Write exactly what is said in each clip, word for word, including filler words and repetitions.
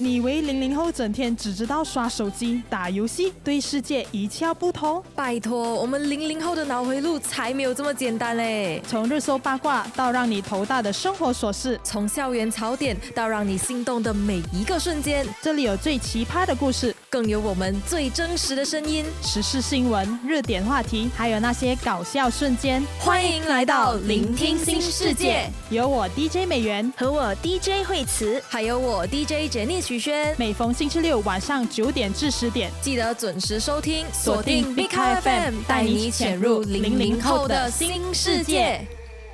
你以为零零后整天只知道刷手机、打游戏，对世界一窍不通？ 拜托，我们零零后的脑回路才没有这么简单嘞！ 从热搜八卦到让你头大的生活琐事， 从校园槽点到让你心动的每一个瞬间， 这里有最奇葩的故事， 更有我们最真实的声音， 时事新闻、热点话题，还有那些搞笑瞬间。 欢迎来到聆听新世界， 有我 D J 美元和我 D J 惠慈， 还有我 D J 杰尼许轩。 每逢星期六晚上九点至十点， 记得准时收听， 锁定 Big Car F M， 带你潜入零零后的新世界。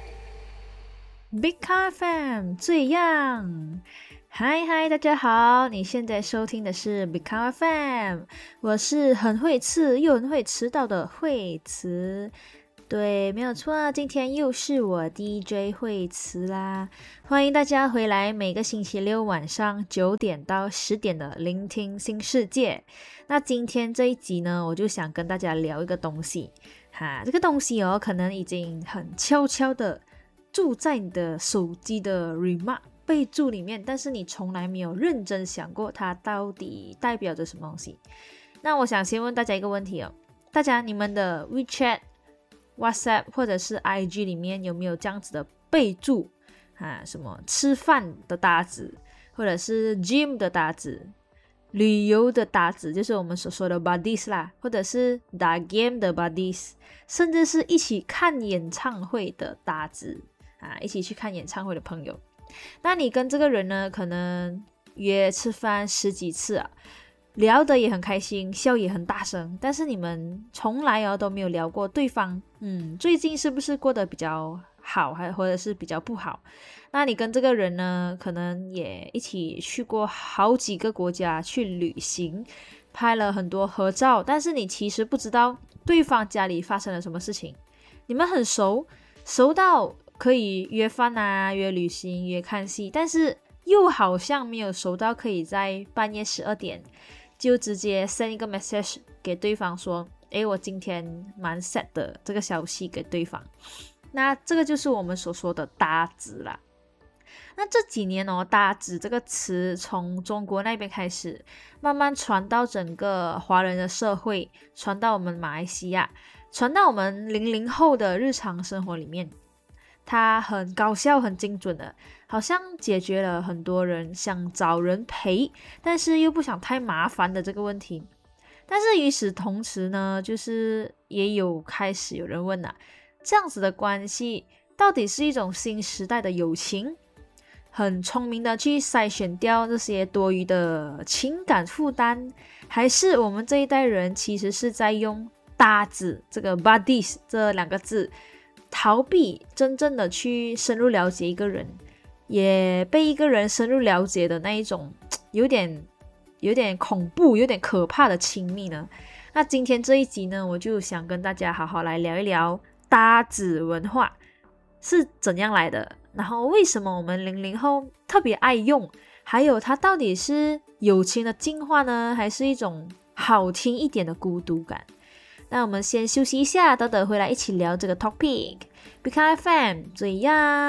Big Car F M 最样，嗨嗨，大家好，你现在收听的是 Big Car F M， 我是很会吃又很会迟到的惠慈。对，没有错，今天又是我 D J 惠慈啦，欢迎大家回来，每个星期六晚上九点到十点的聆听新世界。那今天这一集呢，我就想跟大家聊一个东西哈，这个东西哦，可能已经很悄悄的住在你的手机的 remark 备注里面，但是你从来没有认真想过它到底代表着什么东西。那我想先问大家一个问题哦，大家你们的 WeChat、WhatsApp 或者是 I G 里面有没有这样子的备注啊？什么吃饭的搭子，或者是 gym 的搭子，旅游的搭子，就是我们所说的 buddies 啦，或者是打 game 的 buddies， 甚至是一起看演唱会的搭子啊，一起去看演唱会的朋友。那你跟这个人呢，可能约吃饭十几次啊，聊得也很开心，笑也很大声，但是你们从来哦都没有聊过对方，嗯，最近是不是过得比较好，还或者是比较不好？那你跟这个人呢，可能也一起去过好几个国家去旅行，拍了很多合照，但是你其实不知道对方家里发生了什么事情。你们很熟，熟到可以约饭啊，约旅行，约看戏，但是又好像没有熟到可以在半夜十二点就直接 send 一个 message 给对方说，诶，我今天蛮 sad 的，这个消息给对方。那这个就是我们所说的搭子啦。那这几年哦，搭子这个词从中国那边开始，慢慢传到整个华人的社会，传到我们马来西亚，传到我们零零后的日常生活里面。它很高效很精准的，好像解决了很多人想找人陪但是又不想太麻烦的这个问题。但是与此同时呢，就是也有开始有人问啊，这样子的关系到底是一种新时代的友情，很聪明的去筛选掉这些多余的情感负担，还是我们这一代人其实是在用搭子这个 buddies 这两个字逃避真正的去深入了解一个人，也被一个人深入了解的那一种有点有点恐怖有点可怕的亲密呢？那今天这一集呢，我就想跟大家好好来聊一聊搭子文化是怎样来的，然后为什么我们零零后特别爱用，还有它到底是友情的进化呢，还是一种好听一点的孤独感？那我们先休息一下，等等回来一起聊这个 topic。Big Car F M 最样。